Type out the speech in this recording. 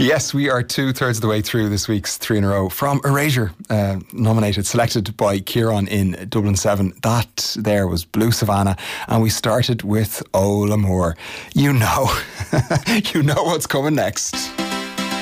Yes, we are 2/3 of the way through this week's Three in a Row from Erasure, nominated, selected by Kieran in Dublin 7. That there was Blue Savannah, and we started with Oh L'Amour. You know, you know what's coming next.